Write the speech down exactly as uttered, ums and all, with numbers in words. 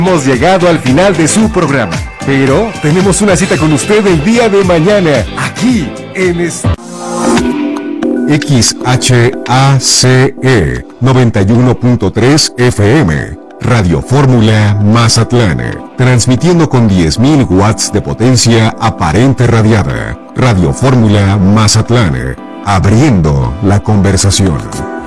Hemos llegado al final de su programa, pero tenemos una cita con usted el día de mañana, aquí en es- X H A C E noventa y uno punto tres F M, Radio Fórmula Mazatlán, transmitiendo con diez mil watts de potencia aparente radiada. Radio Fórmula Mazatlán, abriendo la conversación.